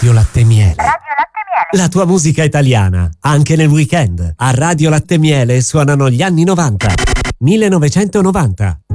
Radio Latte Miele. Radio Latte Miele. La tua musica italiana, anche nel weekend. A Radio Latte Miele suonano gli anni 90. 1990.